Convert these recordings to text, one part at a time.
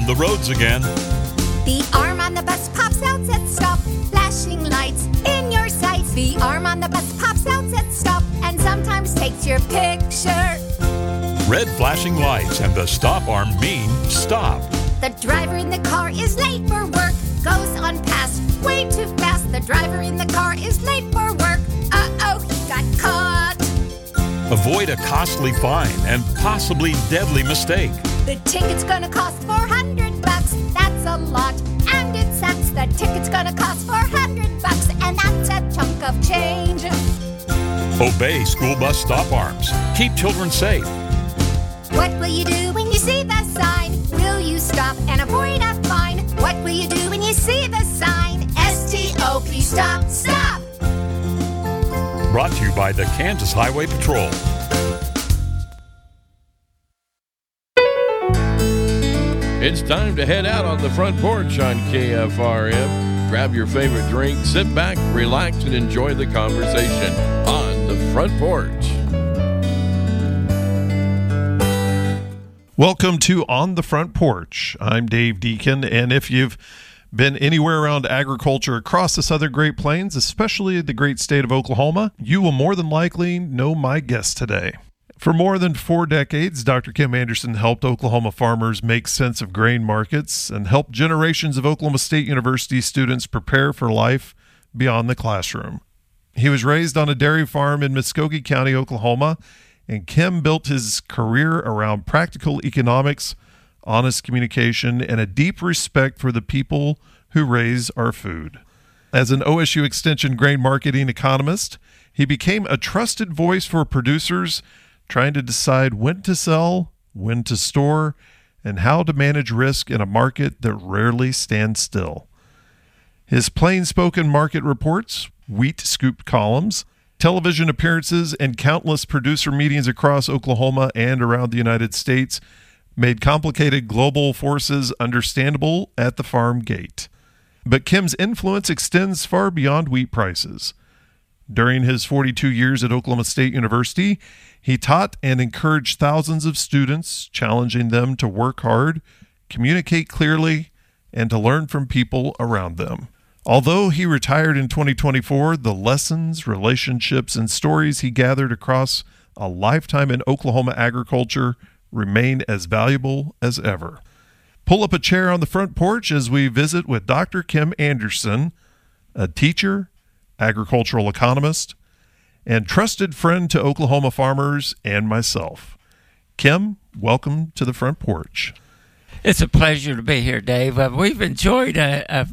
on the roads again. The arm on the bus pops out, said stop, flashing lights in your sights. The arm on the bus pops out, said stop, and sometimes takes your picture. Red flashing lights and the stop arm mean stop. The driver in the car is late for work, goes on past way too fast. The driver in the car is late for work. Uh-oh, he got caught. Avoid a costly fine and possibly deadly mistake. The ticket's gonna cost $400. That's a lot, and it sucks. The ticket's gonna cost $400, and that's a chunk of change. Obey school bus stop arms. Keep children safe. What will you do when you see the sign? Will you stop and avoid a fine? What will you do when you see the sign? S-T-O-P, stop, stop! Brought to you by the Kansas Highway Patrol. It's time to head out on the front porch on KFRM. Grab your favorite drink, sit back, relax, and enjoy the conversation on the front porch. Welcome to On the Front Porch. I'm Dave Deacon, and if you've been anywhere around agriculture across the southern Great Plains, especially the great state of Oklahoma, you will more than likely know my guest today. For more than 4 decades, Dr. Kim Anderson helped Oklahoma farmers make sense of grain markets and helped generations of Oklahoma State University students prepare for life beyond the classroom. He was raised on a dairy farm in Muskogee County, Oklahoma, and Kim built his career around practical economics, honest communication, and a deep respect for the people who raise our food. As an OSU Extension grain marketing economist, he became a trusted voice for producers trying to decide when to sell, when to store, and how to manage risk in a market that rarely stands still. His plain-spoken market reports, wheat scoop columns, television appearances, and countless producer meetings across Oklahoma and around the United States made complicated global forces understandable at the farm gate. But Kim's influence extends far beyond wheat prices. During his 42 years at Oklahoma State University, he taught and encouraged thousands of students, challenging them to work hard, communicate clearly, and to learn from people around them. Although he retired in 2024, the lessons, relationships, and stories he gathered across a lifetime in Oklahoma agriculture remain as valuable as ever. Pull up a chair on the front porch as we visit with Dr. Kim Anderson, a teacher, agricultural economist, and trusted friend to Oklahoma farmers and myself. Kim, welcome to the front porch. It's a pleasure to be here, Dave. We've enjoyed a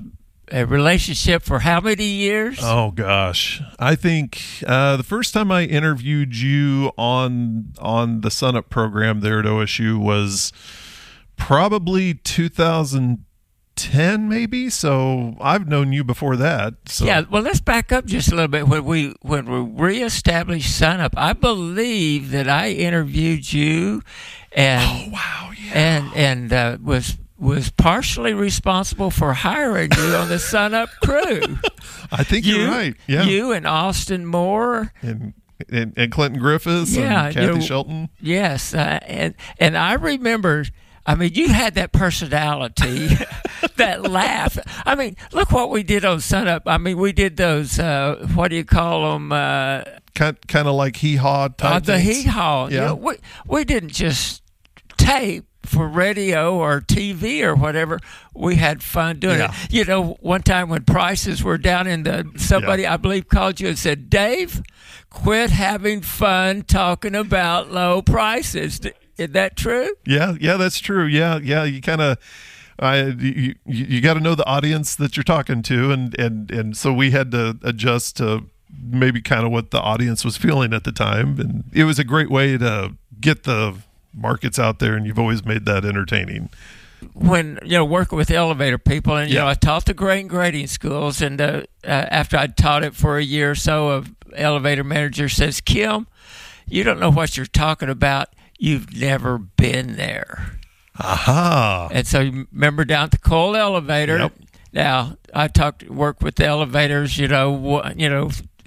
relationship for how many years? Oh, gosh. I think the first time I interviewed you on the Sunup program there at OSU was probably 2010, maybe. So I've known you before that. So. Yeah, well, let's back up just a little bit. When we reestablished Sunup, I believe that I interviewed you, and oh wow, yeah, and was partially responsible for hiring you on the Sunup crew. I think you're right. Yeah, you and Austin Moore and Clinton Griffiths and Kathy Shelton. Yes, and I remember. I mean, you had that personality, that laugh. I mean, look what we did on Sunup. I mean, we did those, what do you call them? Kind of like hee-haw type the things. hee-haw. Yeah. You know, we didn't just tape for radio or TV or whatever. We had fun doing it. You know, one time when prices were down somebody, I believe, called you and said, Dave, quit having fun talking about low prices. Is that true? Yeah, that's true. Yeah. You kind of, you got to know the audience that you're talking to, and so we had to adjust to maybe kind of what the audience was feeling at the time, and it was a great way to get the markets out there, and you've always made that entertaining. When working with elevator people, and I taught the grain grading schools, and after I'd taught it for a year or so, an elevator manager says, Kim, you don't know what you're talking about. You've never been there. Aha. And so you remember down at the coal elevator. Yep. Now, I work with the elevators,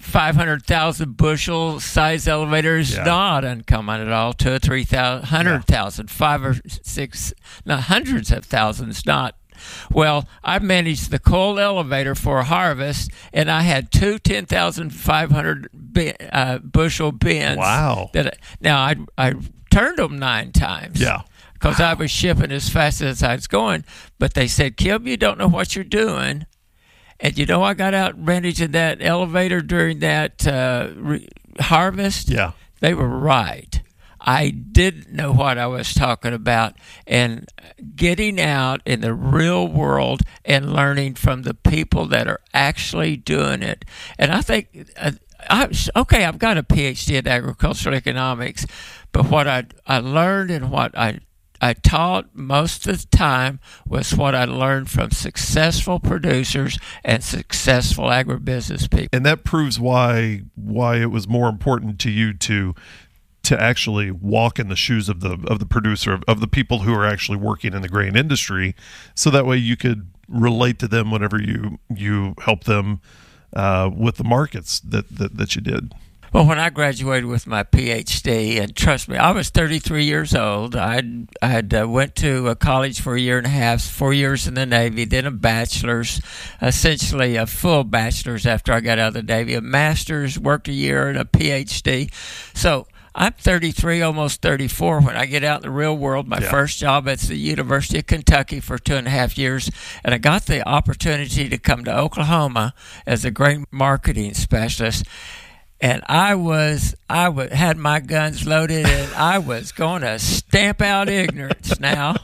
500,000 bushel size elevator is not uncommon at all. 2 or 3,000, 100,000, 5 or 6, not hundreds of thousands, not. Well, I managed the coal elevator for a harvest, and I had 2 10,500 bushel bins. Wow. Now, I turned them 9 times. Yeah. Because I was shipping as fast as I was going. But they said, Kim, you don't know what you're doing. And I got out managing that elevator during that harvest. Yeah. They were right. I didn't know what I was talking about. And getting out in the real world and learning from the people that are actually doing it. And I think, I've got a PhD in agricultural economics, but what I learned and what I taught most of the time was what I learned from successful producers and successful agribusiness people. And that proves why it was more important to you to actually walk in the shoes of the producer, of the people who are actually working in the grain industry, so that way you could relate to them whenever you help them with the markets that you did. Well, when I graduated with my PhD, and trust me, I was 33 years old. I had went to a college for 1.5 years, 4 years in the Navy, then a bachelor's, essentially a full bachelor's after I got out of the Navy, a master's, worked 1 year, and a PhD. So I'm 33, almost 34 when I get out in the real world. My first job at the University of Kentucky for 2.5 years, and I got the opportunity to come to Oklahoma as a grain marketing specialist. And I had my guns loaded, and I was going to stamp out ignorance now.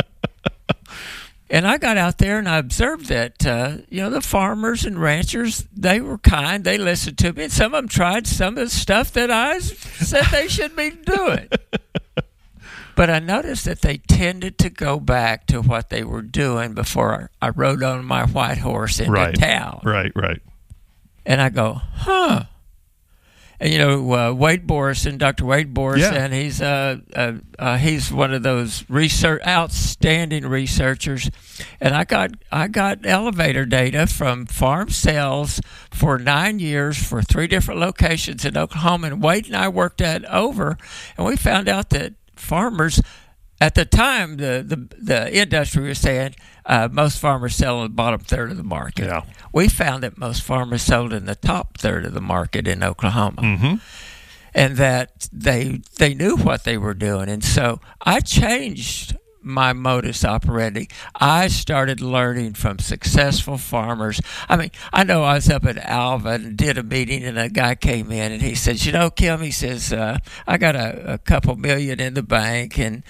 And I got out there and I observed that, the farmers and ranchers, they were kind. They listened to me. And some of them tried some of the stuff that I said they should be doing. But I noticed that they tended to go back to what they were doing before I rode on my white horse into town. Right. And I go, huh. And Wade Borison, Dr. Wade Borison, he's one of those outstanding researchers. And I got elevator data from farm sales for 9 years for 3 different locations in Oklahoma. And Wade and I worked that over, and we found out that farmers at the time, the industry was saying most farmers sell in the bottom third of the market. Yeah. We found that most farmers sold in the top third of the market in Oklahoma. Mm-hmm. And that they knew what they were doing. And so I changed my modus operandi. I started learning from successful farmers. I mean, I know I was up at Alva and did a meeting, and a guy came in and he says, Kim, he says, I got a couple million in the bank, and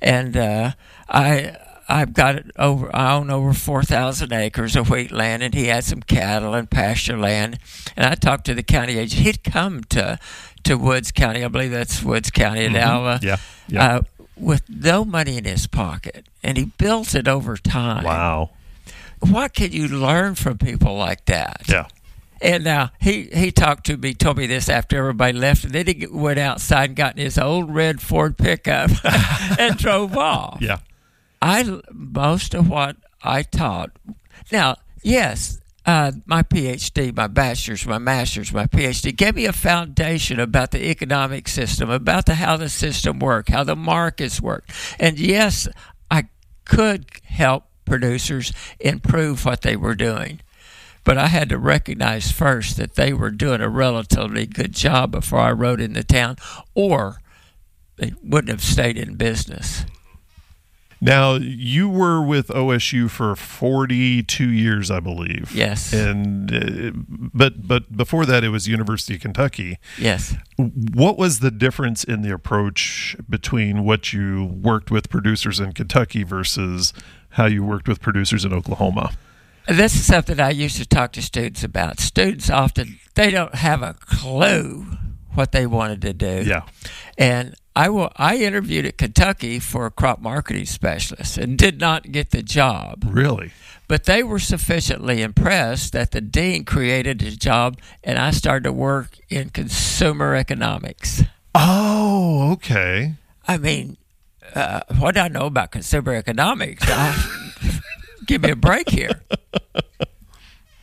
I've got it over. I own over 4,000 acres of wheat land, and he had some cattle and pasture land. And I talked to the county agent. He'd come to Woods County. I believe that's Woods County at Alva. Yeah. With no money in his pocket, and he built it over time. Wow. What can you learn from people like that? Yeah. And now he talked to me, told me this after everybody left, and then he went outside and got in his old red Ford pickup and drove off. Yeah. Most of what I taught. Now, yes, my PhD, my bachelor's, my master's, my PhD gave me a foundation about the economic system, about how the system works, how the markets work. And yes, I could help producers improve what they were doing. But I had to recognize first that they were doing a relatively good job before I rode into town, or they wouldn't have stayed in business. Now, you were with OSU for 42 years, I believe. Yes. And but before that, it was University of Kentucky. Yes. What was the difference in the approach between what you worked with producers in Kentucky versus how you worked with producers in Oklahoma? This is something I used to talk to students about. Students often, they don't have a clue what they wanted to do. Yeah. And I interviewed at Kentucky for a crop marketing specialist and did not get the job. Really? But they were sufficiently impressed that the dean created a job, and I started to work in consumer economics. Oh, okay. I mean, what do I know about consumer economics? Give me a break here.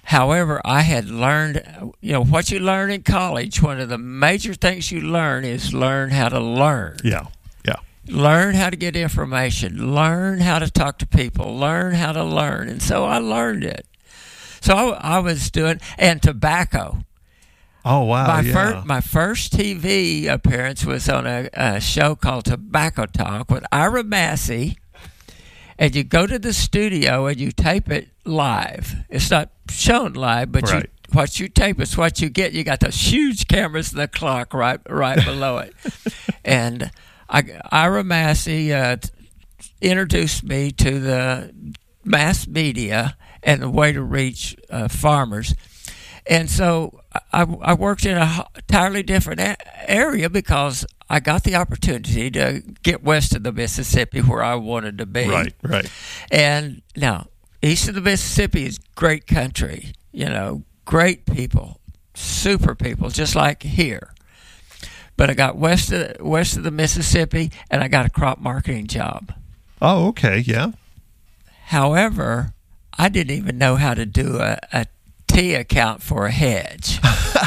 However, I had learned, what you learn in college, one of the major things you learn is learn how to learn. Yeah. Learn how to get information, learn how to talk to people, learn how to learn. And so I learned it. So I was doing, and tobacco. Oh, wow. My first TV appearance was on a show called Tobacco Talk with Ira Massey. And you go to the studio and you tape it live. It's not shown live, but right. What you tape is what you get. You got those huge cameras and the clock right below it. And Ira Massey introduced me to the mass media and the way to reach farmers. And so I worked in an entirely different area because I got the opportunity to get west of the Mississippi where I wanted to be. Right. And now, east of the Mississippi is great country, great people, super people, just like here. But I got west of the Mississippi, and I got a crop marketing job. Oh, okay, yeah. However, I didn't even know how to do a T account for a hedge.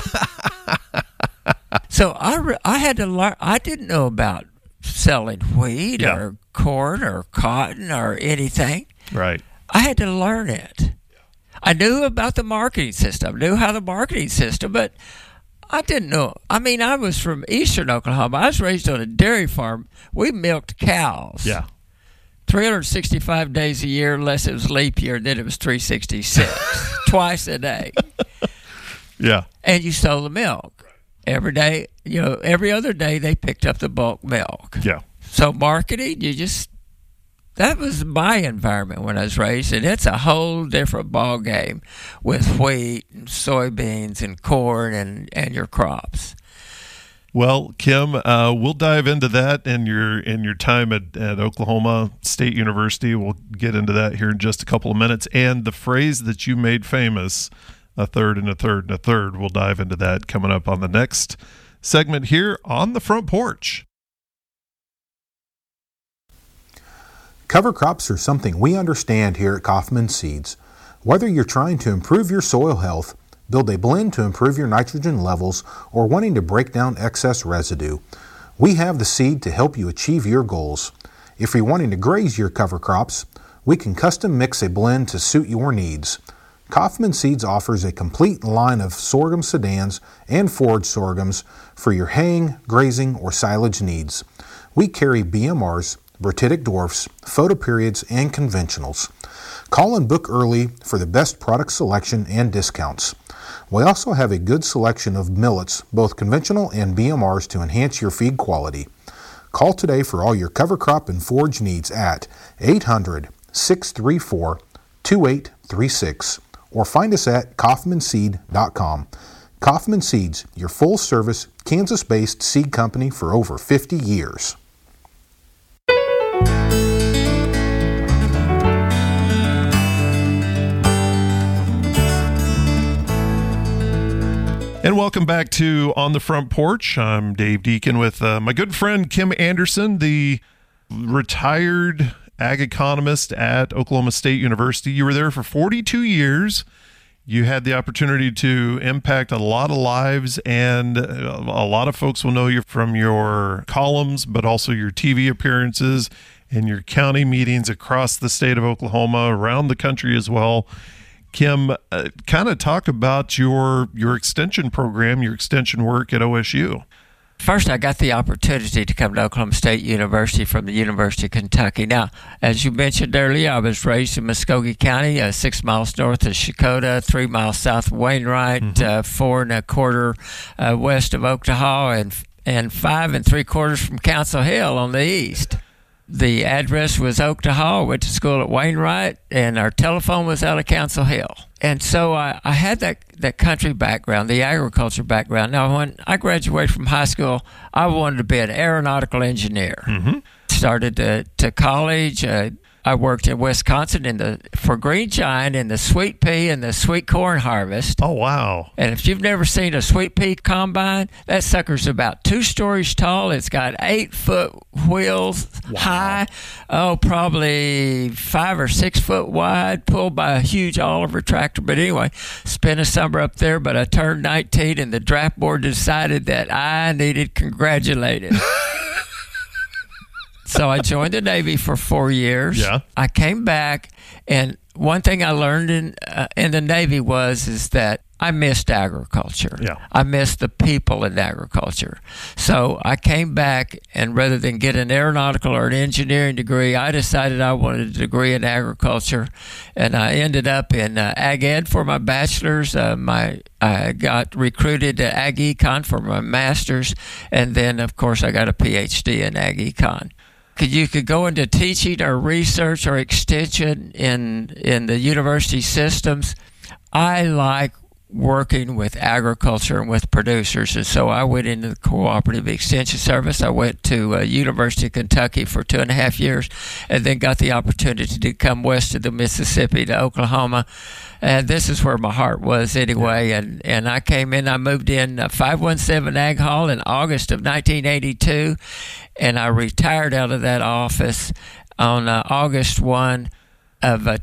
So I had to learn. I didn't know about selling wheat or corn or cotton or anything. Right. I had to learn it. I knew about the marketing system, but I didn't know. I mean, I was from eastern Oklahoma. I was raised on a dairy farm. We milked cows. Yeah. 365 days a year, unless it was leap year, then it was 366, twice a day. Yeah. And you sold the milk. Every day, every other day they picked up the bulk milk. Yeah. So marketing, that was my environment when I was raised, and it's a whole different ball game with wheat and soybeans and corn and your crops. Well, Kim, we'll dive into that in your time at Oklahoma State University. We'll get into that here in just a couple of minutes. And the phrase that you made famous, a third and a third and a third, we'll dive into that coming up on the next segment here on the Front Porch. Cover crops are something we understand here at Kaufman Seeds. Whether you're trying to improve your soil health, build a blend to improve your nitrogen levels, or wanting to break down excess residue, we have the seed to help you achieve your goals. If you're wanting to graze your cover crops, we can custom mix a blend to suit your needs. Kaufman Seeds offers a complete line of sorghum sedans and forage sorghums for your haying, grazing, or silage needs. We carry BMRs, Bratitic dwarfs, photoperiods, and conventionals. Call and book early for the best product selection and discounts. We also have a good selection of millets, both conventional and BMRs, to enhance your feed quality. Call today for all your cover crop and forage needs at 800-634-2836 or find us at kaufmanseed.com. Kaufman Seeds, your full-service, Kansas-based seed company for over 50 years. And welcome back to On the Front Porch. I'm Dave Deacon with my good friend Kim Anderson, the retired ag economist at Oklahoma State University. You were there for 42 years. You had the opportunity to impact a lot of lives, and a lot of folks will know you from your columns, but also your TV appearances and your county meetings across the state of Oklahoma, around the country as well. Kim, kind of talk about your extension program, your extension work at OSU. First, I got the opportunity to come to Oklahoma State University from the University of Kentucky. Now, as you mentioned earlier, I was raised in Muskogee County, 6 miles north of Shakota, 3 miles south of Wainwright, 4 1/4 west of Oklahoma, and 5 3/4 from Council Hill on the east. The address was Oklahoma. Went to school at Wainwright, and our telephone was out of Council Hill. And so I had that country background, the agriculture background. Now, when I graduated from high school, I wanted to be an aeronautical engineer. Started to college. I I worked in Wisconsin for Green Giant in the sweet pea and the sweet corn harvest. Oh, wow. And if you've never seen a sweet pea combine, that sucker's about 2 stories tall. It's got 8-foot wheels high, probably 5 or 6 foot wide, pulled by a huge Oliver tractor. But anyway, spent a summer up there, but I turned 19 and the draft board decided that I needed congratulated. So I joined the Navy for 4 years. Yeah. I came back, and one thing I learned in the Navy is that I missed agriculture. Yeah. I missed the people in agriculture. So I came back, and rather than get an aeronautical or an engineering degree, I decided I wanted a degree in agriculture, and I ended up in Ag Ed for my bachelor's. I got recruited to Ag Econ for my master's, and then, of course, I got a PhD in Ag Econ. You could go into teaching or research or extension in the university systems. I like working with agriculture and with producers, and so I went into the Cooperative Extension Service. I went to University of Kentucky for 2.5 years, and then got the opportunity to come west of the Mississippi to Oklahoma. And this is where my heart was anyway. And I came in, I moved in 517 Ag Hall in August of 1982, and I retired out of that office on August 1 of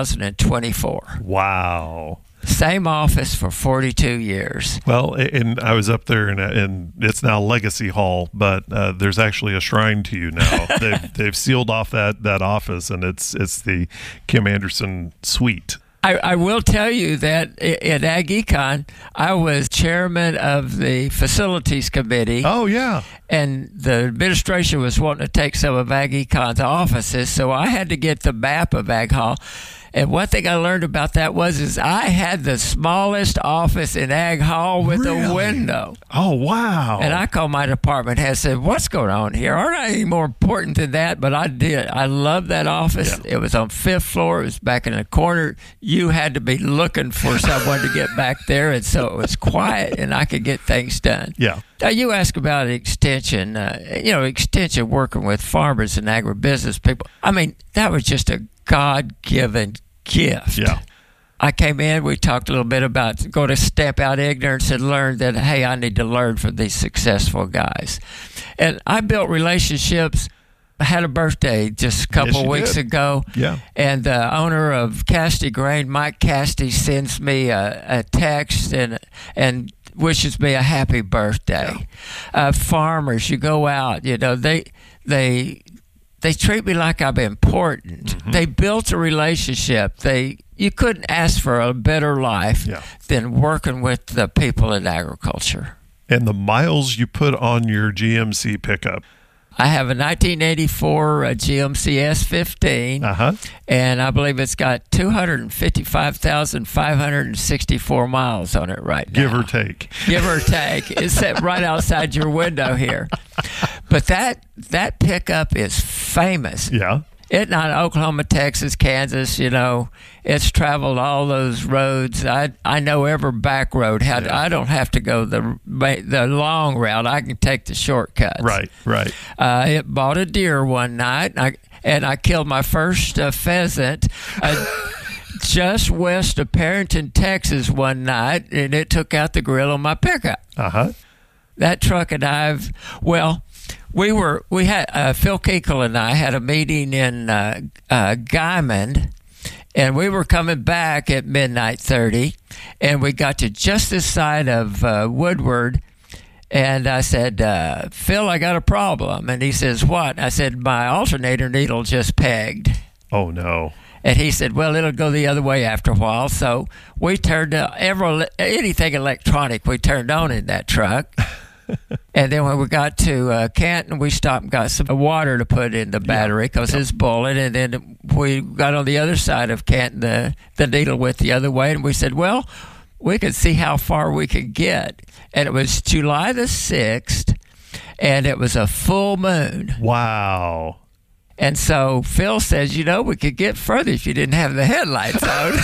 2024. Wow. Same office for 42 years. Well, and I was up there, and it's now Legacy Hall, but there's actually a shrine to you now. They've sealed off that office, and it's the Kim Anderson Suite. I will tell you that at Ag Econ, I was chairman of the facilities committee. Oh, yeah. And the administration was wanting to take some of Ag Econ's offices, so I had to get the map of Ag Hall. And one thing I learned about that is I had the smallest office in Ag Hall with a window. Oh, wow. And I called my department head and said, what's going on here? Aren't I any more important than that? But I did. I loved that office. Yeah. It was on 5th floor. It was back in a corner. You had to be looking for someone to get back there. And so it was quiet, and I could get things done. Yeah. You ask about extension, extension working with farmers and agribusiness people. I mean, that was just a God-given gift. Yeah. I came in, we talked a little bit about going to step out ignorance and learn that, hey, I need to learn from these successful guys. And I built relationships. I had a birthday just a couple weeks ago. Yeah. And the owner of Casti Grain, Mike Casti, sends me a text and wishes me a happy birthday. Yeah. Farmers, you go out, they treat me like I'm important. Mm-hmm. They built a relationship. You couldn't ask for a better life than working with the people in agriculture. And the miles you put on your GMC pickup. I have a 1984 GMC S15, and I believe it's got 255,564 miles on it right now. Give or take. Give or take. It's set right outside your window here. But that pickup is famous. Yeah. It's not Oklahoma, Texas, Kansas, it's traveled all those roads. I know every back road. I don't have to go the long route. I can take the shortcuts. Right. It bought a deer one night, and I killed my first pheasant just west of Perrington, Texas one night, and it took out the grill on my pickup. That truck and we had Phil Kinkel and I had a meeting in Guymon, and we were coming back at midnight 30, and we got to just this side of Woodward, and I said, Phil, I got a problem. And he says, what? I said, my alternator needle just pegged. Oh, no. And he said, well, it'll go the other way after a while. So we turned anything electronic we turned on in that truck. And then when we got to Canton, we stopped and got some water to put in the battery because it's bullet. And then we got on the other side of Canton, the needle went the other way. And we said, well, we could see how far we could get. And it was July the 6th, and it was a full moon. Wow. And so Phil says, we could get further if you didn't have the headlights on.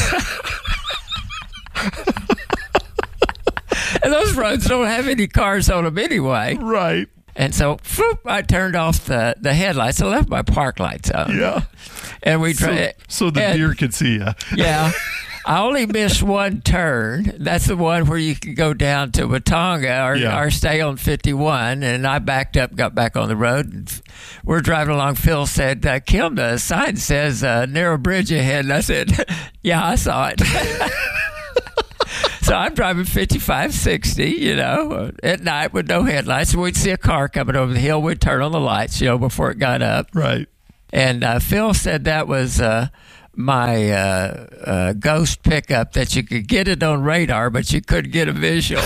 And those roads don't have any cars on them anyway. Right. And so, I turned off the headlights. I left my park lights on. Yeah. And we so the deer could see you. Yeah. I only missed one turn. That's the one where you can go down to Watonga or stay on 51. And I backed up, got back on the road. And we're driving along. Phil said, Kim, the sign says narrow bridge ahead. And I said, yeah, I saw it. So I'm driving 55, 60, at night with no headlights. We'd see a car coming over the hill. We'd turn on the lights, before it got up. Right. And Phil said that was my ghost pickup, that you could get it on radar, but you couldn't get a visual.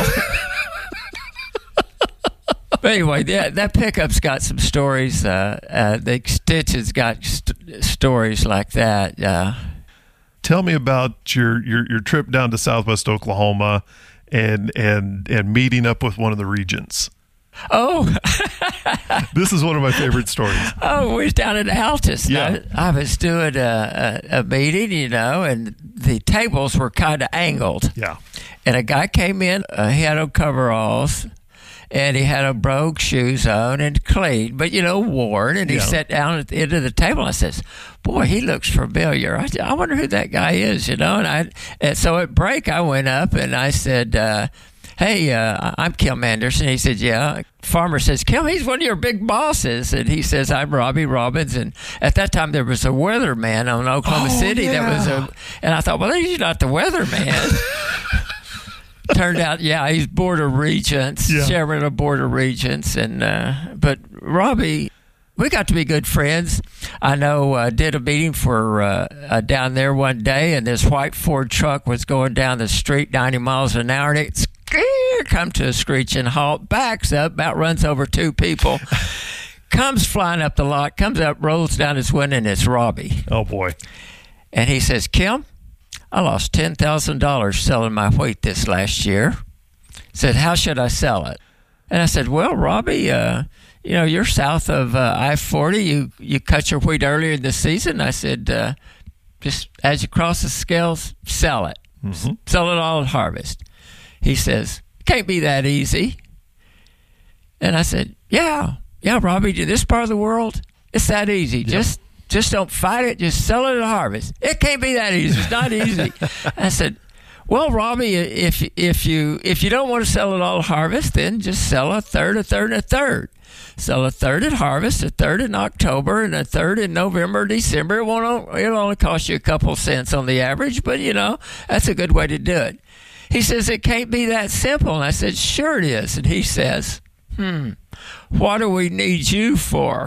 But anyway, that pickup's got some stories. The Stitches got stories like that. Tell me about your trip down to Southwest Oklahoma and meeting up with one of the regents. Oh, this is one of my favorite stories. Oh, we was down at Altus. Yeah. I was doing a meeting, and the tables were kind of angled. Yeah. And a guy came in, he had on coveralls, and he had a brogue shoes on and clean, but, worn. And he sat down at the end of the table. And I says, boy, he looks familiar. I wonder who that guy is, And so at break, I went up and I said, hey, I'm Kim Anderson. He said, yeah. Farmer says, Kim, he's one of your big bosses. And he says, I'm Robbie Robbins. And at that time, there was a weatherman on Oklahoma City. Yeah. And I thought, well, he's not the weatherman. Turned out, he's Board of Regents, chairman of Board of Regents. But Robbie, we got to be good friends. I know, did a meeting for down there one day, and this white Ford truck was going down the street 90 miles an hour, and it come to a screeching halt, backs up, about runs over two people, comes flying up the lot, comes up, rolls down his window, and it's Robbie. Oh, boy. And he says, Kim, I lost $10,000 selling my wheat this last year. Said, how should I sell it? And I said, well, Robbie, you're south of I-40. You cut your wheat earlier in the season. I said, just as you cross the scales, sell it. Mm-hmm. Sell it all at harvest. He says, can't be that easy. And I said, yeah, Robbie, to this part of the world, it's that easy. Yep. Just don't fight it. Just sell it at harvest. It can't be that easy. It's not easy. I said, well, Robbie, if you don't want to sell it all at harvest, then just sell a third, a third, and a third. Sell a third at harvest, a third in October, and a third in November, December. It'll only cost you a couple cents on the average, but, that's a good way to do it. He says, it can't be that simple. And I said, sure it is. And he says, what do we need you for?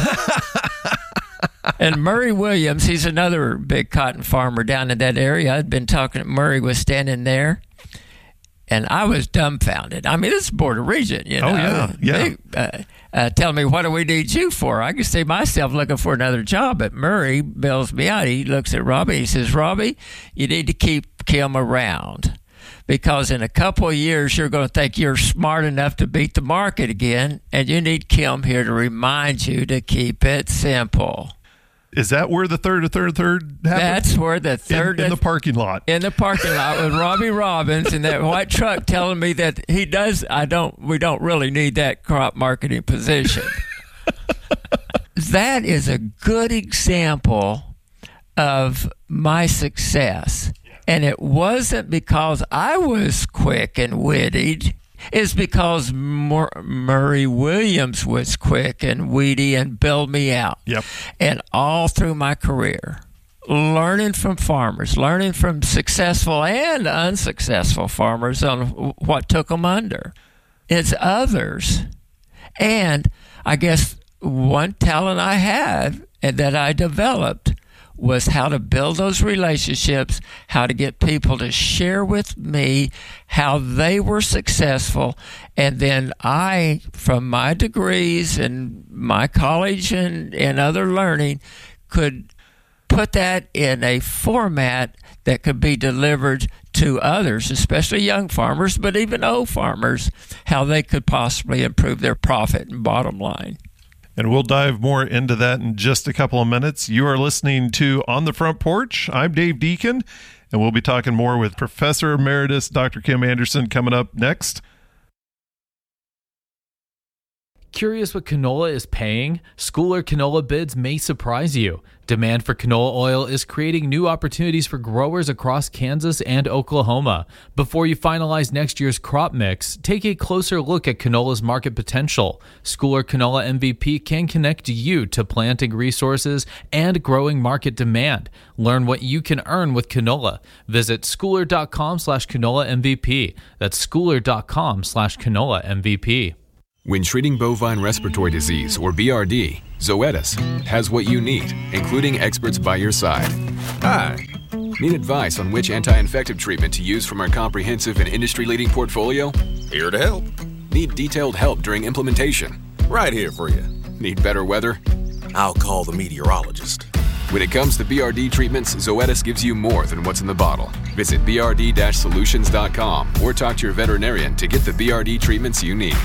And Murray Williams, he's another big cotton farmer down in that area. I'd been talking, Murray was standing there, and I was dumbfounded. I mean, this is Board of Regent, Oh, yeah. Tell me, what do we need you for? I can see myself looking for another job, but Murray bails me out. He looks at Robbie. He says, Robbie, you need to keep Kim around, because in a couple of years, you're going to think you're smart enough to beat the market again, and you need Kim here to remind you to keep it simple. Is that where the third happened? That's where the third... In the parking lot. In the parking lot with Robbie Robbins and that white truck telling me that he does... we don't really need that crop marketing position. That is a good example of my success. And it wasn't because I was quick and witty. It's because Murray Williams was quick and witty and bailed me out. Yep. And all through my career, learning from farmers, learning from successful and unsuccessful farmers on what took them under. It's others. And I guess one talent I had and that I developed was how to build those relationships, how to get people to share with me how they were successful. And then I, from my degrees and my college and other learning, could put that in a format that could be delivered to others, especially young farmers, but even old farmers, how they could possibly improve their profit and bottom line. And we'll dive more into that in just a couple of minutes. You are listening to On the Front Porch. I'm Dave Deacon, and we'll be talking more with Professor Emeritus Dr. Kim Anderson coming up next. Curious what canola is paying? Schooler canola bids may surprise you. Demand for canola oil is creating new opportunities for growers across Kansas and Oklahoma. Before you finalize next year's crop mix, take a closer look at canola's market potential. Schooler Canola MVP can connect you to planting resources and growing market demand. Learn what you can earn with canola. Visit schooler.com/canola MVP. That's schooler.com/canola MVP. When treating bovine respiratory disease, or BRD, Zoetis has what you need, including experts by your side. Hi. Need advice on which anti-infective treatment to use from our comprehensive and industry-leading portfolio? Here to help. Need detailed help during implementation? Right here for you. Need better weather? I'll call the meteorologist. When it comes to BRD treatments, Zoetis gives you more than what's in the bottle. Visit brd-solutions.com or talk to your veterinarian to get the BRD treatments you need.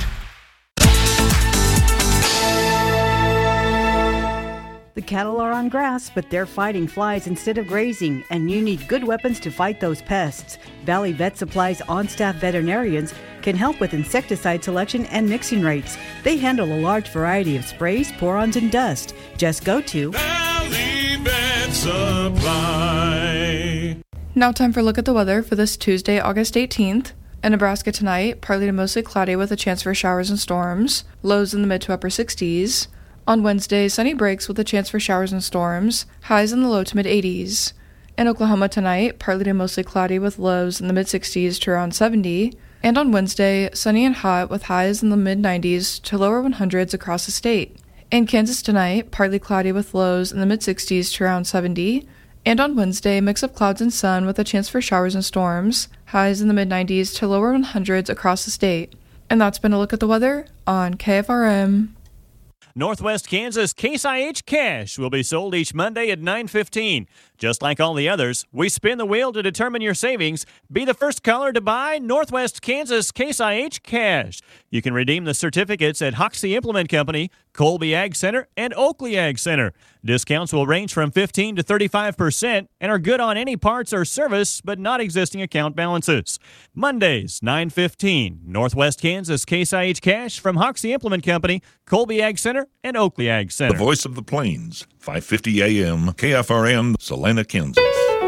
The cattle are on grass, but they're fighting flies instead of grazing, and you need good weapons to fight those pests. Valley Vet Supply's on-staff veterinarians can help with insecticide selection and mixing rates. They handle a large variety of sprays, pour-ons, and dust. Just go to Valley Vet Supply. Now time for a look at the weather for this Tuesday, August 18th. In Nebraska tonight, partly to mostly cloudy with a chance for showers and storms. Lows in the mid to upper 60s. On Wednesday, sunny breaks with a chance for showers and storms, highs in the low to mid-80s. In Oklahoma tonight, partly to mostly cloudy with lows in the mid-60s to around 70. And on Wednesday, sunny and hot with highs in the mid-90s to lower 100s across the state. In Kansas tonight, partly cloudy with lows in the mid-60s to around 70. And on Wednesday, mix of clouds and sun with a chance for showers and storms, highs in the mid-90s to lower 100s across the state. And that's been a look at the weather on KFRM. Northwest Kansas Case IH Cash will be sold each Monday at 9:15. Just like all the others, we spin the wheel to determine your savings. Be the first caller to buy Northwest Kansas Case IH Cash. You can redeem the certificates at Hoxie Implement Company, Colby Ag Center, and Oakley Ag Center. Discounts will range from 15 to 35% and are good on any parts or service, but not existing account balances. Mondays, 9:15, Northwest Kansas Case IH Cash from Hoxie Implement Company, Colby Ag Center, and Oakley Ag Center. The voice of the plains, 550 AM, KFRM, Salina, Kansas.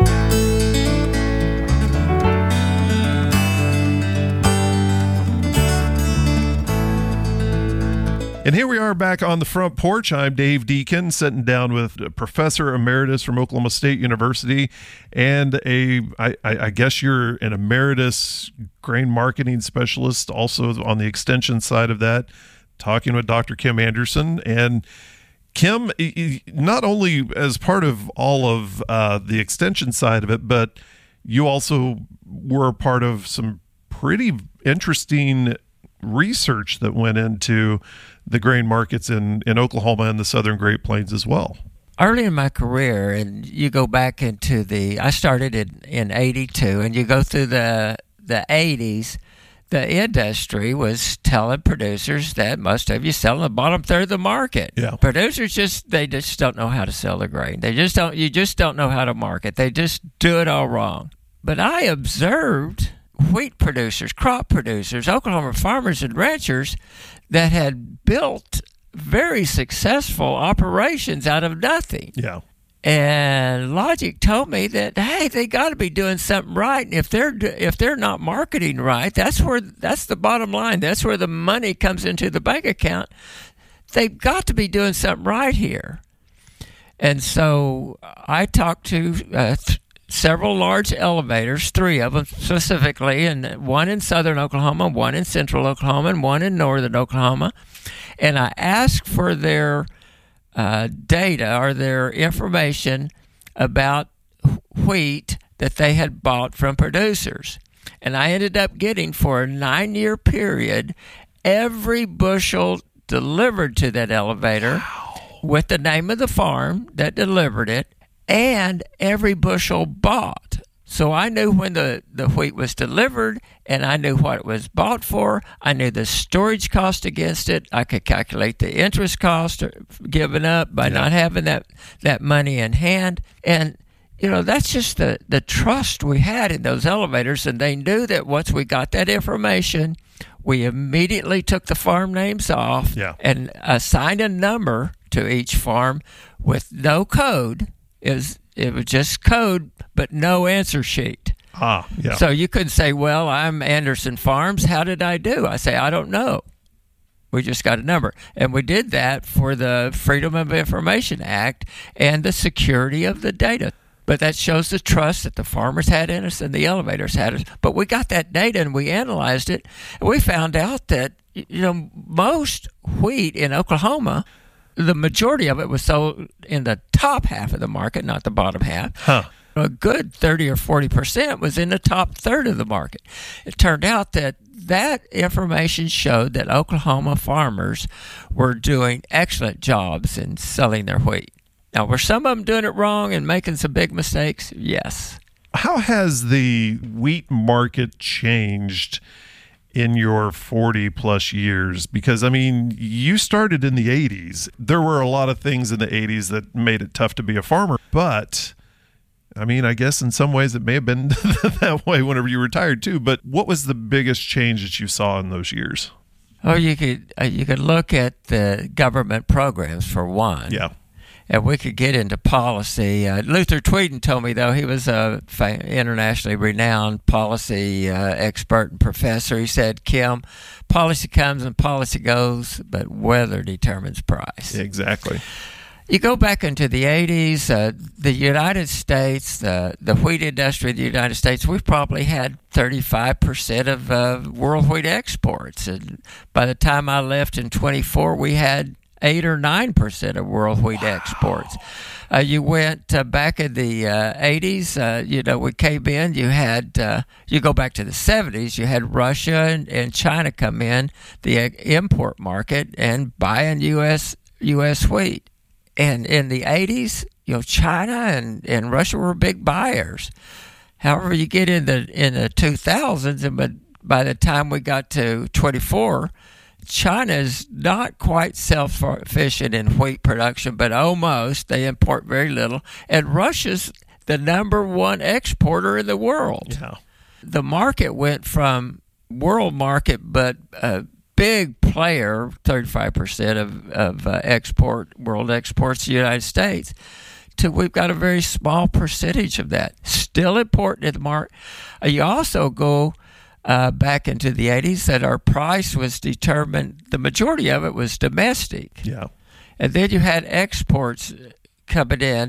And here we are back on the front porch. I'm Dave Deacon, sitting down with Professor Emeritus from Oklahoma State University and I guess you're an emeritus grain marketing specialist, also on the extension side of that, talking with Dr. Kim Anderson. And Kim, not only as part of all of the extension side of it, but you also were a part of some pretty interesting research that went into the grain markets in Oklahoma and the Southern Great Plains as well. Early in my career, and you go back into I started in 82, and you go through the 80s, the industry was telling producers that most of you sell in the bottom third of the market. Yeah. Producers they just don't know how to sell the grain. You just don't know how to market. They just do it all wrong. But I observed wheat producers, crop producers, Oklahoma farmers and ranchers that had built very successful operations out of nothing. Yeah. And logic told me that, hey, they got to be doing something right. And if they're not marketing right, that's the bottom line. That's where the money comes into the bank account. They've got to be doing something right here. And so I talked to several large elevators, 3 of them specifically, and one in southern Oklahoma, one in central Oklahoma, and one in northern Oklahoma. And I asked for their data or their information about wheat that they had bought from producers. And I ended up getting, for a 9-year period, every bushel delivered to that elevator with the name of the farm that delivered it, and every bushel bought. So I knew when the wheat was delivered, and I knew what it was bought for. I knew the storage cost against it. I could calculate the interest cost given up by not having that money in hand. And, that's just the trust we had in those elevators, and they knew that once we got that information, we immediately took the farm names off and assigned a number to each farm with no code. It was just code, but no answer sheet. So you couldn't say, well, I'm Anderson Farms. How did I do? I say, I don't know. We just got a number. And we did that for the Freedom of Information Act and the security of the data. But that shows the trust that the farmers had in us and the elevators had us. But we got that data and we analyzed it. And we found out that, most wheat in Oklahoma, the majority of it was sold in the top half of the market, not the bottom half. A good 30 or 40% was in the top third of the market. It turned out that information showed that Oklahoma farmers were doing excellent jobs in selling their wheat. Now, were some of them doing it wrong and making some big mistakes? Yes. How has the wheat market changed in your 40-plus years? Because, you started in the 80s. There were a lot of things in the 80s that made it tough to be a farmer. But, I guess in some ways it may have been that way whenever you retired, too. But what was the biggest change that you saw in those years? Oh, you could look at the government programs, for one. Yeah. And we could get into policy. Luther Tweeden told me, though, he was a internationally renowned policy expert and professor. He said, Kim, policy comes and policy goes, but weather determines price. Exactly. You go back into the 80s, the United States, the wheat industry of the United States, we probably had 35% of world wheat exports. And by the time I left in 24, we had 8 or 9% of world wheat exports. You went back in the 80s, we came in, you had, you go back to the 70s, you had Russia and China come in, the import market, and buying U.S. wheat. And in the 80s, China and Russia were big buyers. However, you get in the 2000s, but by the time we got to 24, China's not quite self-sufficient in wheat production, but almost. They import very little. And Russia's the number one exporter in the world. Yeah. The market went from world market, but a big player, 35% of world exports to the United States, to we've got a very small percentage of that. Still important in the market. You also go back into the 80s that our price was determined, the majority of it was domestic. Yeah. And then you had exports coming in,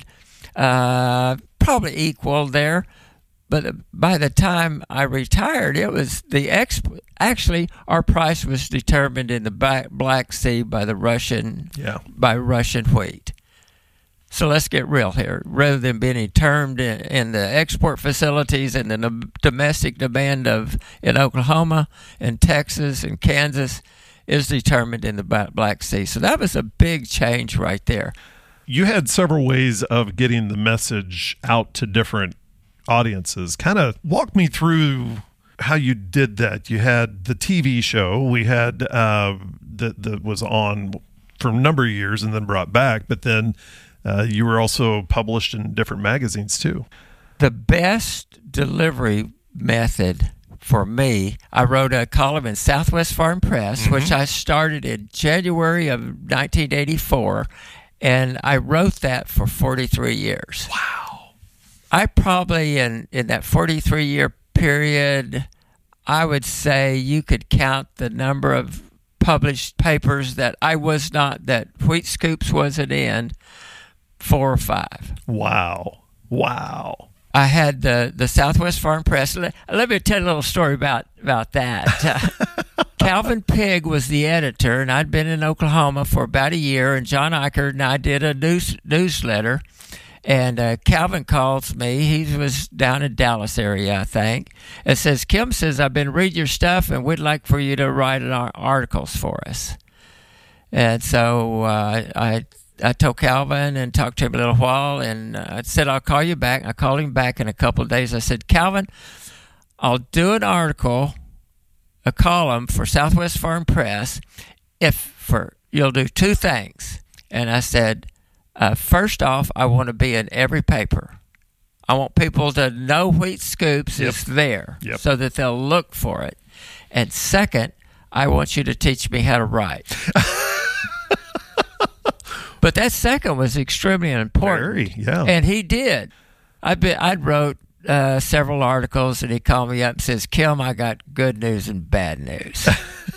probably equal there. But by the time I retired, it was actually our price was determined in the Black Sea by Russian wheat. So let's get real here. Rather than being termed in the export facilities and the domestic demand in Oklahoma and Texas and Kansas is determined in the Black Sea. So that was a big change right there. You had several ways of getting the message out to different audiences. Kind of walk me through how you did that. You had the TV show we had that was on for a number of years and then brought back, but then you were also published in different magazines too. The best delivery method for me, I wrote a column in Southwest Farm Press, which I started in January of 1984, and I wrote that for 43 years. Wow. I probably, in that 43-year period, I would say you could count the number of published papers that Wheat Scoops wasn't in, 4 or 5. Wow. I had the Southwest Farm Press. Let me tell you a little story about that. Calvin Pigg was the editor, and I'd been in Oklahoma for about a year, and John Eichert and I did a newsletter. And Calvin calls me. He was down in Dallas area, I think, and says, Kim says, I've been reading your stuff, and we'd like for you to write articles for us. And so I told Calvin and talked to him a little while, and I said, I'll call you back. I called him back in a couple of days. I said, Calvin, I'll do an article, a column for Southwest Farm Press you'll do 2 things. And I said, first off, I want to be in every paper. I want people to know Wheat Scoops is there so that they'll look for it. And second, I want you to teach me how to write. But that second was extremely important. And he did. I wrote several articles, and he called me up and says, Kim, I got good news and bad news.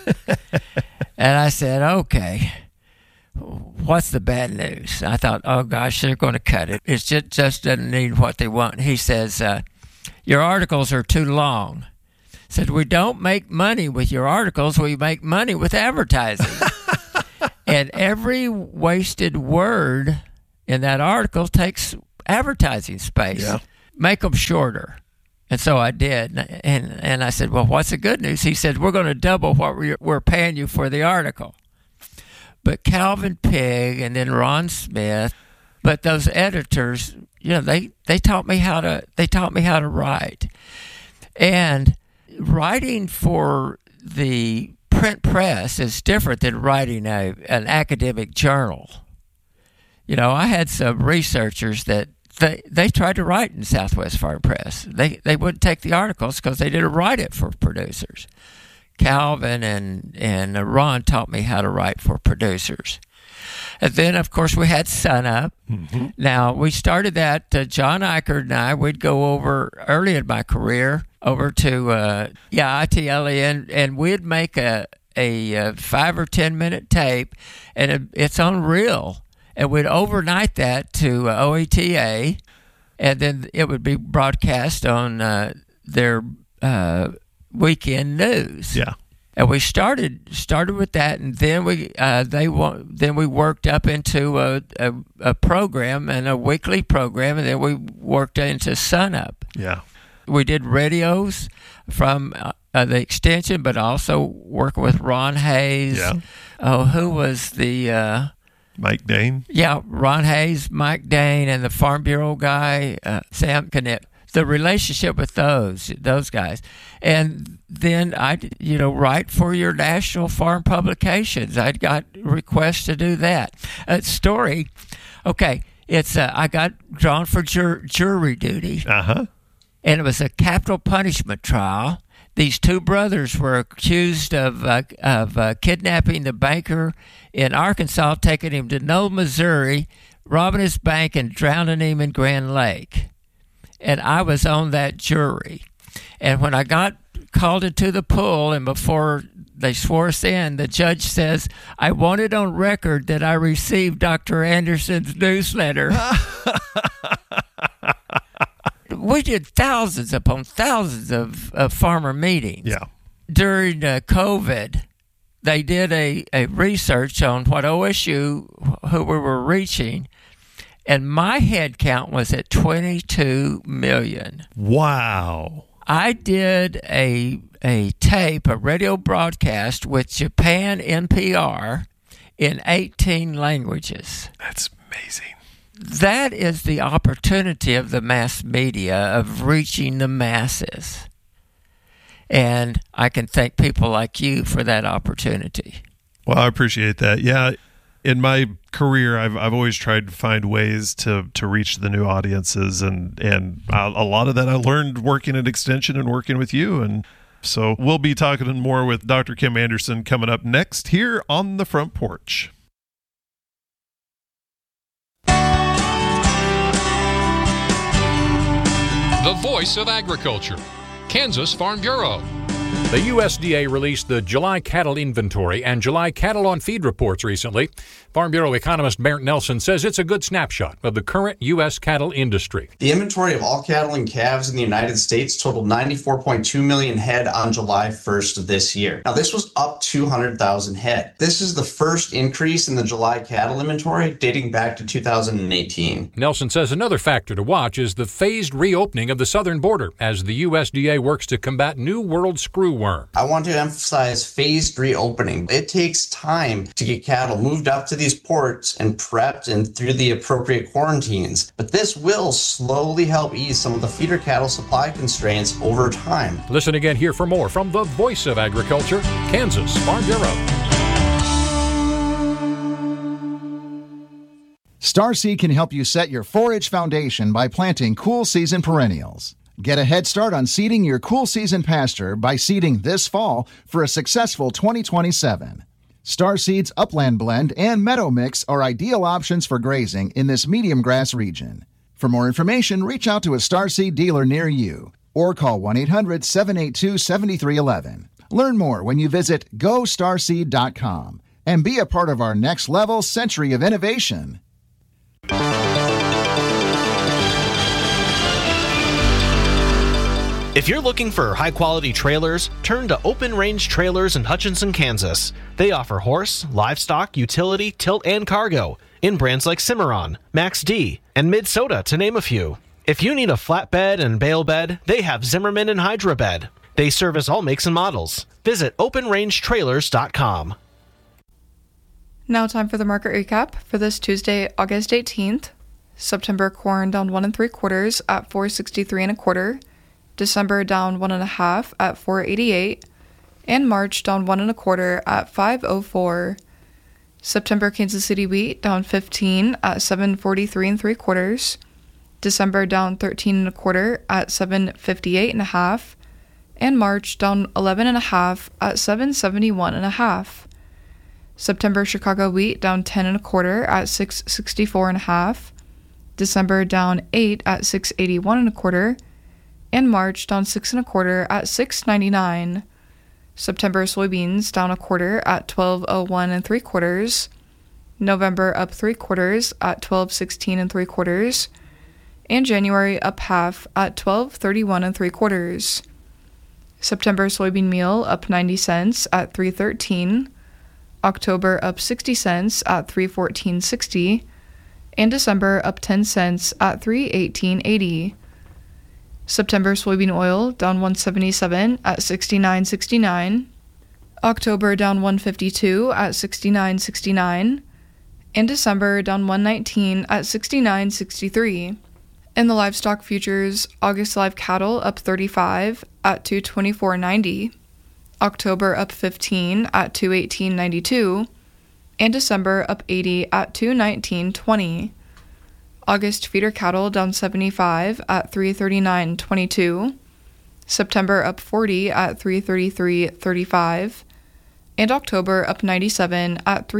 And I said, okay, what's the bad news? I thought, oh, gosh, they're going to cut it. It just doesn't need what they want. He says, your articles are too long. I said, we don't make money with your articles. We make money with advertising. And every wasted word in that article takes advertising space. Yeah. Make them shorter. And so I did. And I said, well, what's the good news? He said, we're going to double what we're paying you for the article. But Calvin Pigg and then Ron Smith, but those editors, they taught me how to write. And writing for the print press is different than writing an academic journal. I had some researchers that they tried to write in Southwest Farm Press. They wouldn't take the articles because they didn't write it for producers. Calvin and Ron taught me how to write for producers. And then, of course, we had Sunup. Mm-hmm. Now, we started that, John Eichert and I, we'd go over early in my career over to ITLE, and we'd make a 5 or 10 minute tape, and it's on reel. And we'd overnight that to OETA, and then it would be broadcast on their weekend news. Yeah. And we started with that, and then we worked up into a program and a weekly program, and then we worked into Sunup. Yeah. We did radios from the extension, but also working with Ron Hayes. Yeah. Oh, who was the Mike Dane? Yeah, Ron Hayes, Mike Dane, and the Farm Bureau guy, Sam Knipp. The relationship with those guys. And then I'd, write for your national farm publications. I'd got requests to do that. Story, okay, it's I got drawn for jury duty. Uh-huh. And it was a capital punishment trial. These two brothers were accused of kidnapping the banker in Arkansas, taking him to Knoll, Missouri, robbing his bank, and drowning him in Grand Lake. And I was on that jury. And when I got called into the pool, and before they swore us in, the judge says, I want it on record that I received Dr. Anderson's newsletter. We did thousands upon thousands of farmer meetings. Yeah. During COVID, they did a research on what OSU, who we were reaching, and my head count was at 22 million. Wow. I did a tape, a radio broadcast with Japan NPR in 18 languages. That's amazing. That is the opportunity of the mass media, of reaching the masses. And I can thank people like you for that opportunity. Well, I appreciate that. Yeah. In my career, I've always tried to find ways to reach the new audiences, and a lot of that I learned working at Extension and working with you. And so we'll be talking more with Dr. Kim Anderson coming up next here on the Front Porch. The voice of agriculture, Kansas Farm Bureau. The USDA released the July cattle inventory and July cattle on feed reports recently. Farm Bureau economist Barrett Nelson says it's a good snapshot of the current U.S. cattle industry. The inventory of all cattle and calves in the United States totaled 94.2 million head on July 1st of this year. Now, this was up 200,000 head. This is the first increase in the July cattle inventory dating back to 2018. Nelson says another factor to watch is the phased reopening of the southern border as the USDA works to combat New World screwworm. I want to emphasize phased reopening. It takes time to get cattle moved up to these ports and prepped and through the appropriate quarantines. But this will slowly help ease some of the feeder cattle supply constraints over time. Listen again here for more from the voice of agriculture, Kansas Farm Bureau. Starseed can help you set your forage foundation by planting cool season perennials. Get a head start on seeding your cool season pasture by seeding this fall for a successful 2027. Starseed's Upland Blend and Meadow Mix are ideal options for grazing in this medium grass region. For more information, reach out to a Starseed dealer near you or call 1-800-782-7311. Learn more when you visit GoStarseed.com and be a part of our next level century of innovation. If you're looking for high-quality trailers, turn to Open Range Trailers in Hutchinson, Kansas. They offer horse, livestock, utility, tilt, and cargo in brands like Cimarron, Max D, and Mid-Soda, to name a few. If you need a flatbed and bale bed, they have Zimmerman and Hydra Bed. They service all makes and models. Visit OpenRangeTrailers.com. Now time for the market recap for this Tuesday, August 18th. September corn down 1 3/4 at $4.63 1/4. December down 1 1/2 at $4.88, and March down 1 1/4 at $5.04. September Kansas City wheat down 15 at $7.43 3/4. December down 13 1/4 at $7.58 1/2, and March down 11 1/2 at $7.71 1/2. September Chicago wheat down 10 1/4 at $6.64 1/2. December down 8 at $6.81 1/4. And March down 6 1/4 at $6.99. September soybeans down 1/4 at $12.01 3/4. November up 3/4 at $12.16 3/4. And January up half at $12.31 3/4. September soybean meal up 90 cents at $3.13. October up 60 cents at $3.14.60. And December up 10 cents at $3.18.80. September soybean oil down 177 at 69.69. October down 152 at 69.69. And December down 119 at 69.63. In the livestock futures, August live cattle up 35 at 224.90. October up 15 at 218.92. And December up 80 at 219.20. August feeder cattle down 75 at 339.22. September up 40 at 333.35. And October up 97 at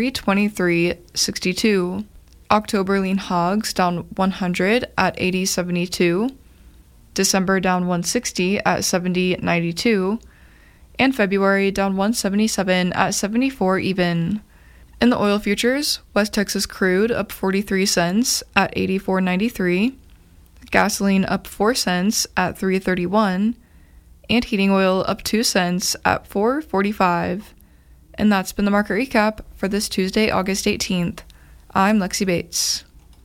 323.62. October lean hogs down 100 at 80.72. December down 160 at 70.92. And February down 177 at 74 even. In the oil futures, West Texas crude up 43 cents at 84.93, gasoline up 4 cents at 3.31, and heating oil up 2 cents at 4.45. And that's been the market recap for this Tuesday, August 18th. I'm Lexi Bates.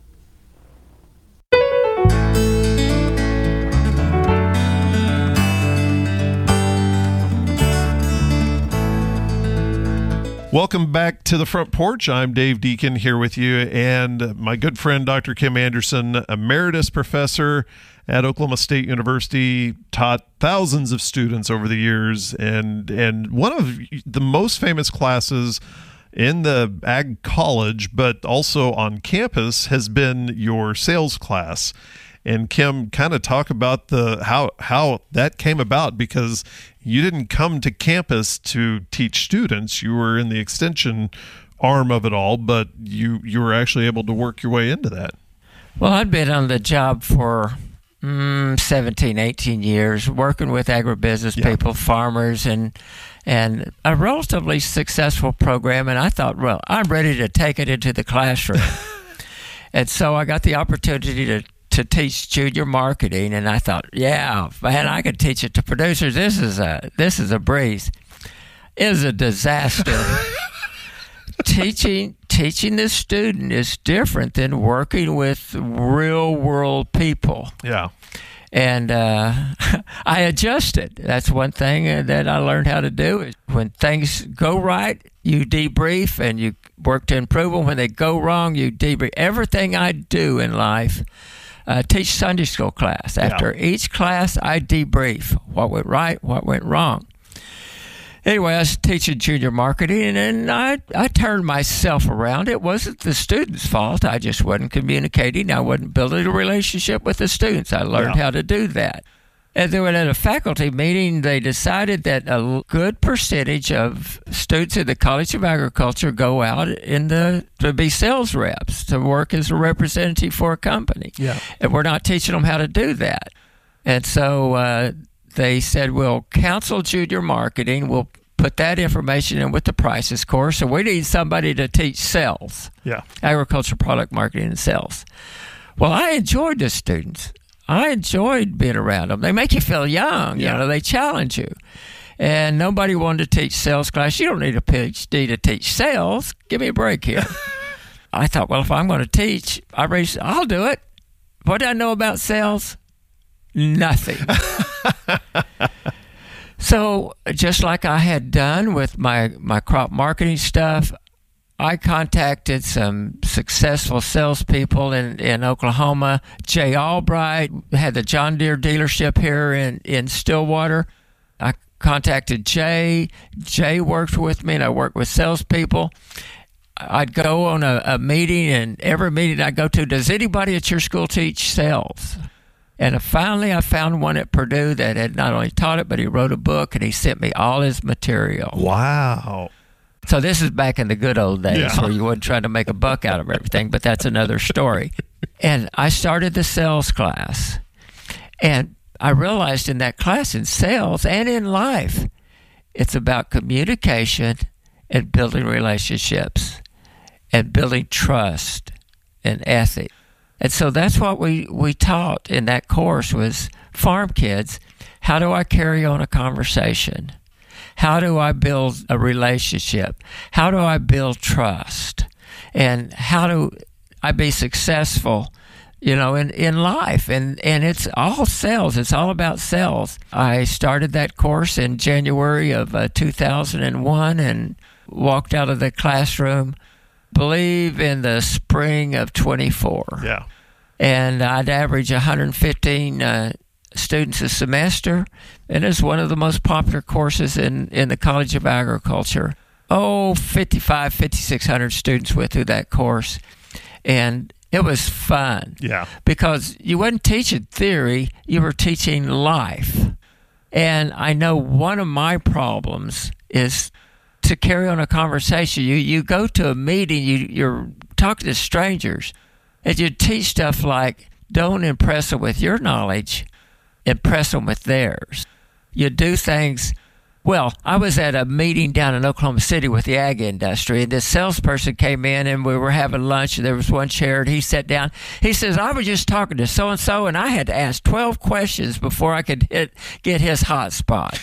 Welcome back to the Front Porch. I'm Dave Deacon here with you, and my good friend Dr. Kim Anderson, emeritus professor at Oklahoma State University, taught thousands of students over the years, and one of the most famous classes in the ag college, but also on campus, has been your sales class. And Kim, kind of talk about how that came about, because you didn't come to campus to teach students. You were in the extension arm of it all, but you were actually able to work your way into that. Well, I'd been on the job for 17, 18 years, working with agribusiness people, farmers, and a relatively successful program. And I thought, well, I'm ready to take it into the classroom. And so I got the opportunity to teach junior marketing, and I thought, yeah, man, I could teach it to producers. This is a breeze. It is a disaster. Teaching the student is different than working with real world people. Yeah. And I adjusted. That's one thing that I learned how to do. Is when things go right, you debrief and you work to improve them. When they go wrong, you debrief. Everything I do in life, teach Sunday school class. After each class, I debrief what went right, what went wrong. Anyway, I was teaching junior marketing, and I turned myself around. It wasn't the students' fault. I just wasn't communicating. I wasn't building a relationship with the students. I learned how to do that. And then at a faculty meeting, they decided that a good percentage of students in the College of Agriculture go out to be sales reps, to work as a representative for a company. Yeah. And we're not teaching them how to do that. And so they said, we'll cancel junior marketing. We'll put that information in with the prices course. So we need somebody to teach sales. Yeah. Agriculture product marketing and sales. Well, I enjoyed the students. I enjoyed being around them. They make you feel young. Yeah. You know, they challenge you. And nobody wanted to teach sales class. You don't need a PhD to teach sales. Give me a break here. I thought, well, if I'm going to teach, I'll do it. What do I know about sales? Nothing. So just like I had done with my crop marketing stuff, I contacted some successful salespeople in Oklahoma. Jay Albright had the John Deere dealership here in Stillwater. I contacted Jay. Jay worked with me, and I worked with salespeople. I'd go on a meeting, and every meeting I go to, does anybody at your school teach sales? And finally I found one at Purdue that had not only taught it, but he wrote a book, and he sent me all his material. Wow. So this is back in the good old days where you wasn't trying to make a buck out of everything, but that's another story. And I started the sales class. And I realized in that class, in sales and in life, it's about communication and building relationships and building trust and ethic. And so that's what we taught in that course was farm kids. How do I carry on a conversation? How do I build a relationship? How do I build trust? And how do I be successful, in life? And it's all sales. It's all about sales. I started that course in January of 2001 and walked out of the classroom, believe in the spring of 24. Yeah. And I'd average 115 students a semester, and it's one of the most popular courses in the College of Agriculture. 5,600 students went through that course, and it was fun. Yeah. Because you wasn't teaching theory, you were teaching life. And I know one of my problems is to carry on a conversation. You go to a meeting, you're talking to strangers, and you teach stuff like, don't impress them with your knowledge, impress them with theirs. You do things. Well, I was at a meeting down in Oklahoma City with the ag industry, and this salesperson came in, and we were having lunch, and there was one chair, and he sat down. He says, I was just talking to so-and-so, and I had to ask 12 questions before I could get his hot spot.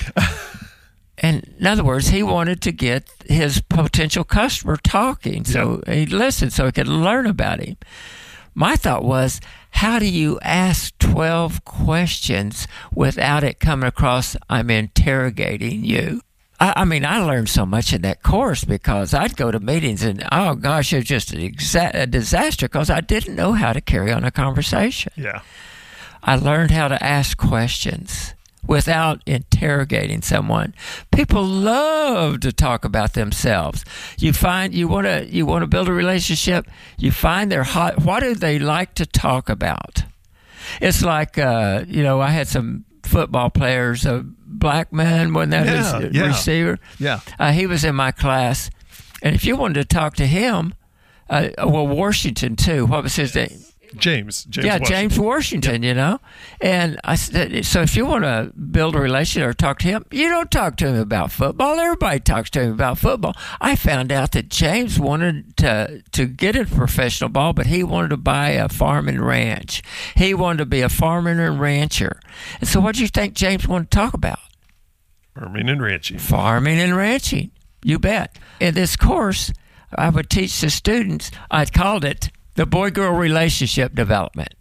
And in other words, he wanted to get his potential customer talking, so he listened so he could learn about him. My thought was, how do you ask 12 questions without it coming across I'm interrogating you? I mean, I learned so much in that course because I'd go to meetings and, oh, gosh, it was just a disaster because I didn't know how to carry on a conversation. Yeah. I learned how to ask questions without interrogating someone. People love to talk about themselves. You find you want to build a relationship, you find their what do they like to talk about? It's like I had some football players, a black man, wasn't that his receiver? Yeah. He was in my class, and if you wanted to talk to him, Washington too. What was his name? James Washington. James Washington, And I said, so if you want to build a relationship or talk to him, you don't talk to him about football. Everybody talks to him about football. I found out that James wanted to get into professional ball, but he wanted to buy a farm and ranch. He wanted to be a farmer and rancher. And so what do you think James wanted to talk about? Farming and ranching. Farming and ranching. You bet. In this course, I would teach the students, I called it the boy-girl relationship development.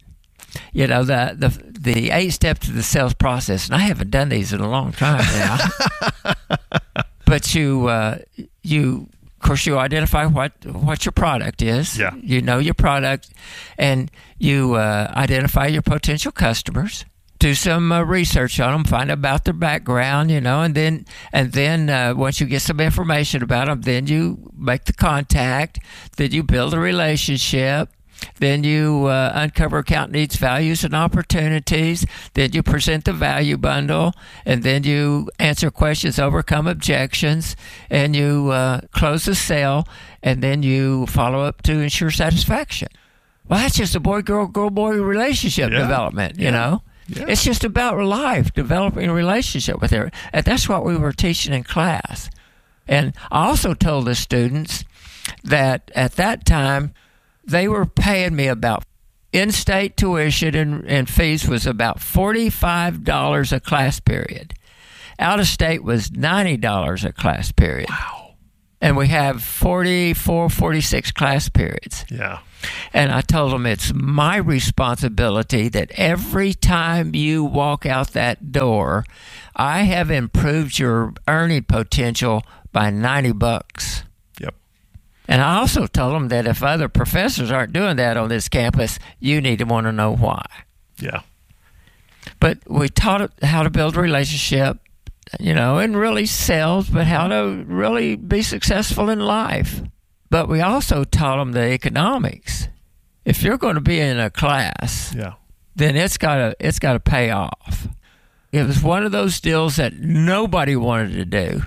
The 8 steps to the sales process, and I haven't done these in a long time now. But you identify what your product is. Yeah. You know your product, and you identify your potential customers. Do some research on them, find out about their background, and then once you get some information about them, then you make the contact, then you build a relationship, Then you uncover account needs, values, and opportunities. Then you present the value bundle, and then you answer questions, overcome objections, and you close the sale, and then you follow up to ensure satisfaction. Well, that's just a boy-girl, girl-boy relationship development, you know. Yeah. It's just about life, developing a relationship with her. And that's what we were teaching in class. And I also told the students that at that time, they were paying me about in-state tuition and fees was about $45 a class period. Out-of-state was $90 a class period. Wow. And we have 46 class periods. Yeah. And I told them it's my responsibility that every time you walk out that door, I have improved your earning potential by $90. Yep. And I also told them that if other professors aren't doing that on this campus, you need to want to know why. Yeah. But we taught it how to build a relationship, you know, and really sales, but how to really be successful in life. But we also taught them the economics. If you're going to be in a class, then it's got to pay off. It was one of those deals that nobody wanted to do.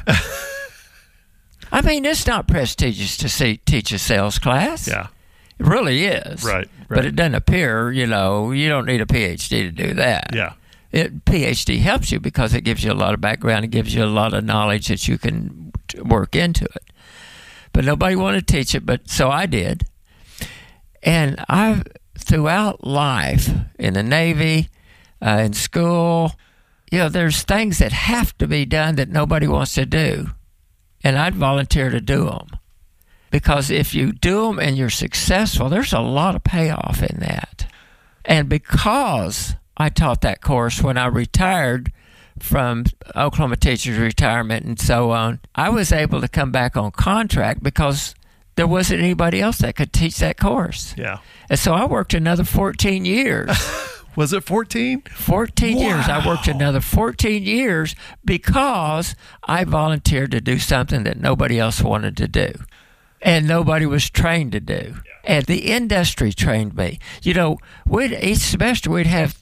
I mean, it's not prestigious to teach a sales class. Yeah. It really is. Right. But it doesn't appear, you know, you don't need a PhD to do that. Yeah. PhD helps you because it gives you a lot of background. It gives you a lot of knowledge that you can work into it. But nobody wanted to teach it, but so I did. And throughout life, in the Navy, in school, you know, there's things that have to be done that nobody wants to do. And I'd volunteer to do them. Because if you do them and you're successful, there's a lot of payoff in that. And because I taught that course when I retired from Oklahoma Teachers Retirement and so on, I was able to come back on contract because there wasn't anybody else that could teach that course. Yeah. And so I worked another 14 years. Was it 14? 14 years. I worked another 14 years because I volunteered to do something that nobody else wanted to do and nobody was trained to do. And the industry trained me. You know, each semester we'd have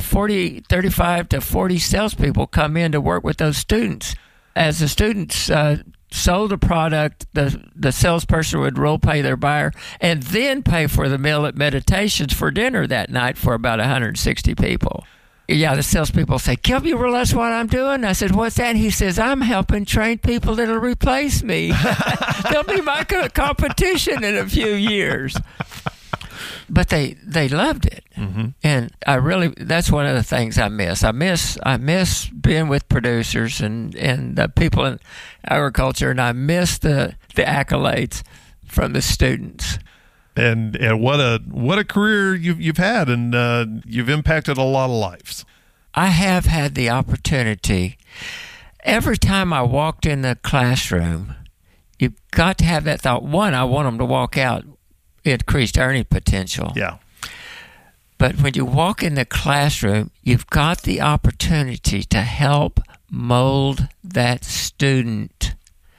35 to 40 salespeople come in to work with those students. As the students sold a product, the salesperson would role pay their buyer and then pay for the meal at Meditations for dinner that night for about 160 people. Yeah, the salespeople say, "Can you realize what I'm doing?" I said, "What's that?" And he says, "I'm helping train people that'll replace me. They'll be my competition in a few years." But they loved it. Mm-hmm. And that's one of the things I miss. I miss being with producers and the people in agriculture, and I miss the accolades from the students. And what a career you've had, and you've impacted a lot of lives. I have had the opportunity. Every time I walked in the classroom, you've got to have that thought. One, I want them to walk out increased earning potential. Yeah. But when you walk in the classroom, you've got the opportunity to help mold that student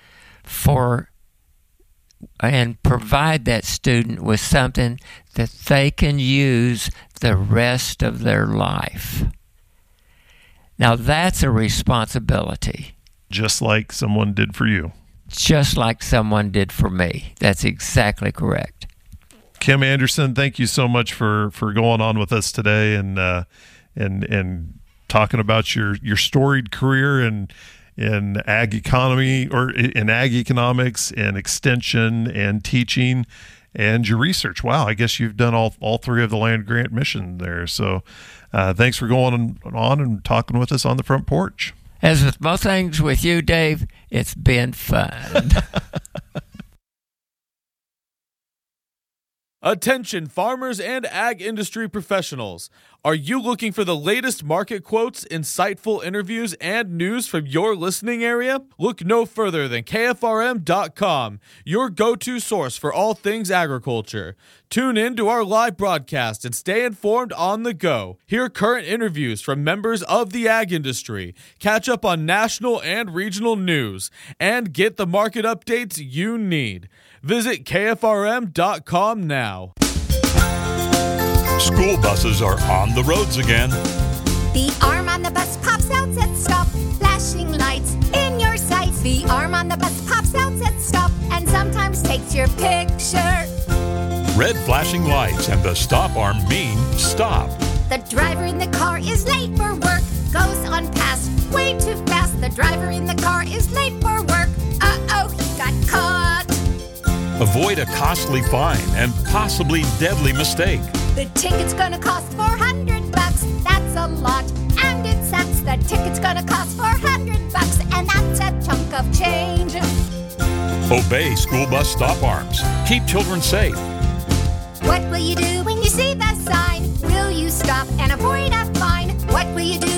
and provide that student with something that they can use the rest of their life. Now that's a responsibility. Just like someone did for you. Just like someone did for me. That's exactly correct. Kim Anderson, thank you so much for going on with us today and talking about your storied career in ag economy or in ag economics and extension and teaching and your research. Wow, I guess you've done all three of the land grant mission there. So thanks for going on and talking with us on the front porch. As with most things with you, Dave, it's been fun. Attention farmers and ag industry professionals. Are you looking for the latest market quotes, insightful interviews, and news from your listening area? Look no further than KFRM.com, your go-to source for all things agriculture. Tune in to our live broadcast and stay informed on the go. Hear current interviews from members of the ag industry, catch up on national and regional news, and get the market updates you need. Visit KFRM.com now. School buses are on the roads again. The arm on the bus pops out, says stop. Flashing lights in your sights. The arm on the bus pops out, says stop, and sometimes takes your picture. Red flashing lights and the stop arm mean stop. The driver in the car is late for work. Goes on past way too fast. The driver in the car is late for work. Uh-oh, he got caught. Avoid a costly fine and possibly deadly mistake. The ticket's gonna cost $400. That's a lot, and it sucks. The ticket's gonna cost $400, and that's a chunk of change. Obey school bus stop arms. Keep children safe. What will you do when you see the sign? Will you stop and avoid a fine? What will you do